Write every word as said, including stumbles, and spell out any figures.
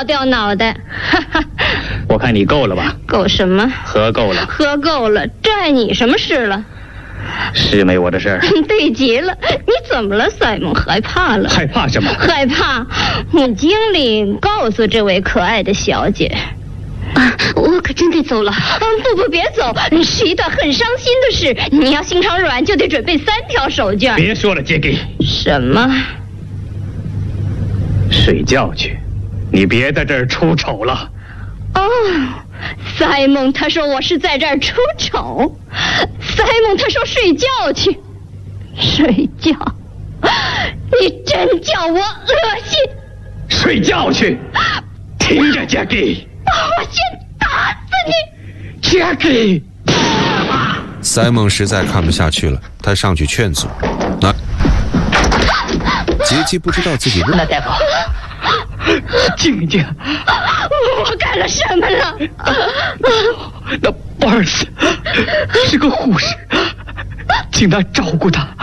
爆掉脑袋。 我看你够了吧？ 够什么？ 喝够了。 喝够了，这碍你什么事了？ 是没我的事儿。 对极了，你怎么了，塞蒙？害怕了？ 害怕什么？ 害怕我经理告诉这位可爱的小姐。啊，我可真得走了。嗯，不不，别走，是一段很伤心的事。你要心肠软，就得准备三条手绢。 别说了，杰给。 什么？ 睡觉去，你别在这儿出丑了。 哦，塞蒙他说我是在这儿出丑。塞蒙他说睡觉去，睡觉，你真叫我恶心。 睡觉去，听着，杰给。 我先打死你， 杰给！ 塞蒙实在看不下去了，他上去劝阻。那杰基不知道自己问那大夫，静静， 我干了什么了？ 那巴尔斯是个护士，请他照顾他。